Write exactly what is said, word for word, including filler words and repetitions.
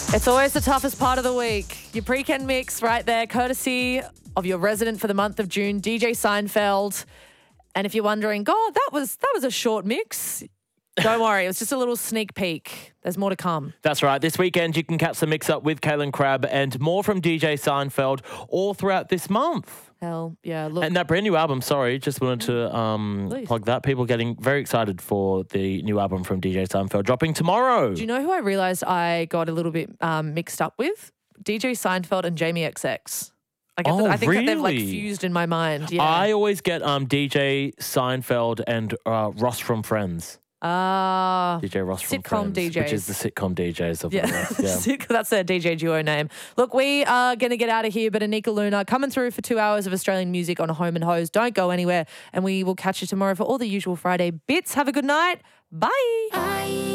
It's always the toughest part of the week. Your pre-Ken mix right there, courtesy of your resident for the month of June, D J Seinfeld. And if you're wondering, God, that was that was a short mix. Don't worry, it was just a little sneak peek. There's more to come. That's right. This weekend you can catch the mix up with Kaylin Crabb and more from D J Seinfeld all throughout this month. Hell, yeah, look. And that brand new album, sorry, just wanted to um, plug that. People getting very excited for the new album from D J Seinfeld dropping tomorrow. Do you know who I realised I got a little bit um, mixed up with? D J Seinfeld and Jamie X X. I, get Oh, that, I think that they've like really? fused in my mind. Yeah. I always get um, D J Seinfeld and uh, Ross from Friends. Ah, D J Ross from sitcom Friends, D Js. which is the sitcom D Js of yeah, the yeah. that's their D J duo name. Look, we are going to get out of here, but Anika Luna coming through for two hours of Australian music on Home and Hose. Don't go anywhere, and we will catch you tomorrow for all the usual Friday bits. Have a good night. Bye. I